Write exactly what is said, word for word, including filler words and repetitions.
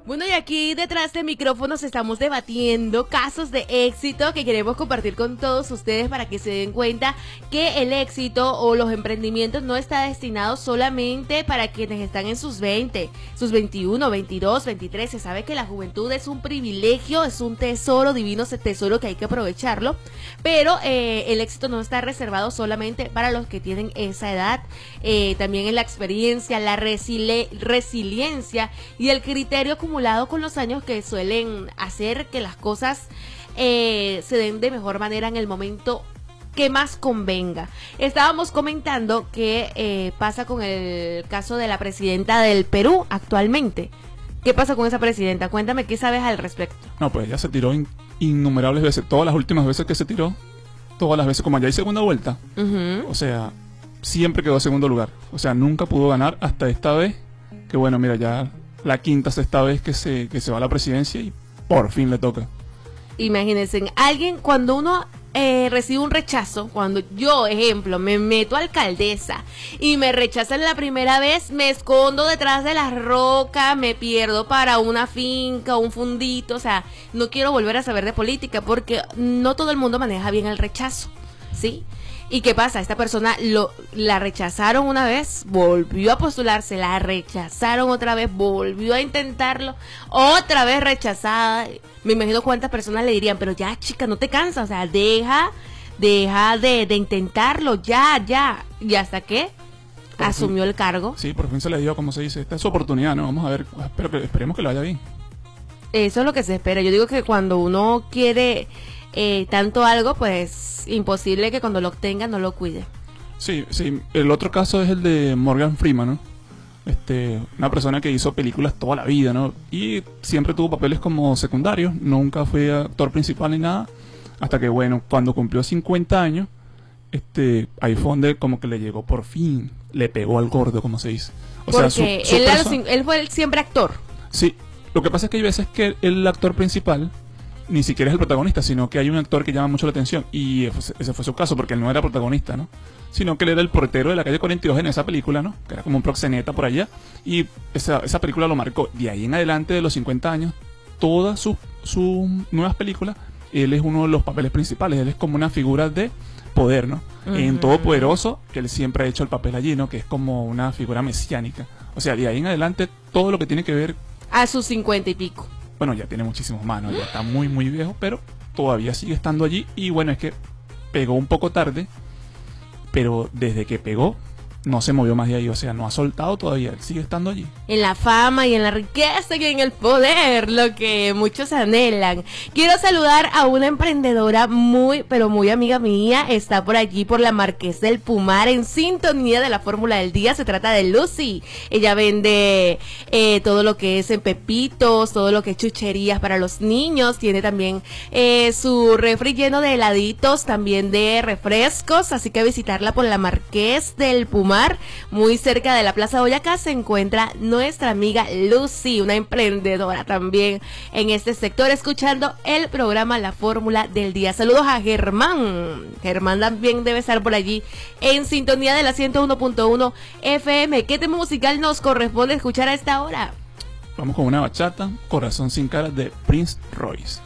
Bueno, y aquí detrás de micrófonos estamos debatiendo casos de éxito que queremos compartir con todos ustedes para que se den cuenta que el éxito o los emprendimientos no está destinado solamente para quienes están en sus veinte, sus veintiuno, veintidós, veintitrés. Se sabe que la juventud es un privilegio, es un tesoro divino, ese tesoro que hay que aprovecharlo, pero eh, el éxito no está reservado solamente para los que tienen esa edad. Eh, también en la experiencia, la resili- resiliencia y el criterio acumulado con los años que suelen hacer que las cosas eh, se den de mejor manera en el momento que más convenga. Estábamos comentando qué eh, pasa con el caso de la presidenta del Perú actualmente. ¿Qué pasa con esa presidenta? Cuéntame qué sabes al respecto. No, pues ella se tiró in- innumerables veces, todas las últimas veces que se tiró, todas las veces, como ya hay segunda vuelta, Uh-huh. o sea, siempre quedó segundo lugar, o sea, nunca pudo ganar hasta esta vez, que bueno, mira, ya la quinta, sexta vez que se, que se va a la presidencia y por fin le toca. Imagínense, alguien, cuando uno eh, recibe un rechazo, cuando yo, ejemplo, me meto a alcaldesa y me rechazan la primera vez, me escondo detrás de las rocas, me pierdo para una finca, un fundito, o sea, no quiero volver a saber de política porque no todo el mundo maneja bien el rechazo, ¿sí? ¿Y qué pasa? Esta persona lo, la rechazaron una vez, volvió a postularse, la rechazaron otra vez, volvió a intentarlo, otra vez rechazada. Me imagino cuántas personas le dirían, pero ya chica, no te cansas, o sea, deja, deja de, de intentarlo, ya, ya. ¿Y hasta qué? Por Asumió fin. el cargo. Sí, por fin se le dio, como se dice, esta es su oportunidad, ¿no? Vamos a ver, espero que, esperemos que le vaya bien. Eso es lo que se espera. Yo digo que cuando uno quiere eh, tanto algo, pues imposible que cuando lo obtenga no lo cuide. Sí, sí, el otro caso es el de Morgan Freeman, ¿no? Este, una persona que hizo películas toda la vida, ¿no? Y siempre tuvo papeles como secundarios, nunca fue actor principal ni nada, hasta que, bueno, cuando cumplió cincuenta años, este, ahí fue donde como que le llegó por fin, le pegó al gordo, como se dice. O Porque sea, su, su él, era perso- los- él fue el siempre actor. Sí, lo que pasa es que hay veces que el actor principal ni siquiera es el protagonista, sino que hay un actor que llama mucho la atención, y ese ese fue su caso, porque él no era protagonista, ¿no? Sino que él era el portero de la calle cuarenta y dos en esa película, ¿no? Que era como un proxeneta por allá, y esa, esa película lo marcó. De ahí en adelante, de los cincuenta años, todas sus sus nuevas películas, él es uno de los papeles principales, él es como una figura de poder, ¿no? Ujú. En Todopoderoso, que él siempre ha hecho el papel allí, ¿no? Que es como una figura mesiánica. O sea, de ahí en adelante, todo lo que tiene que ver, A sus cincuenta y pico. bueno, ya tiene muchísimos más, ¿no? Ya está muy, muy viejo, pero todavía sigue estando allí. Y bueno, es que pegó un poco tarde, pero desde que pegó, no se movió más de ahí. O sea, no ha soltado todavía, él sigue estando allí. En la fama y en la riqueza y en el poder, lo que muchos anhelan. Quiero saludar a una emprendedora muy, pero muy amiga mía. Está por allí, por la Marqués del Pumar, en sintonía de la fórmula del día. Se trata de Lucy. Ella vende eh, todo lo que es en pepitos, todo lo que es chucherías para los niños. Tiene también eh, su refri lleno de heladitos, también de refrescos. Así que visitarla por la Marqués del Pumar. Muy cerca de la Plaza Boyacá se encuentra nuestra amiga Lucy, una emprendedora también en este sector, escuchando el programa La Fórmula del Día. Saludos a Germán. Germán también debe estar por allí en sintonía de la ciento uno punto uno F M. ¿Qué tema musical nos corresponde escuchar a esta hora? Vamos con una bachata, Corazón sin cara, de Prince Royce.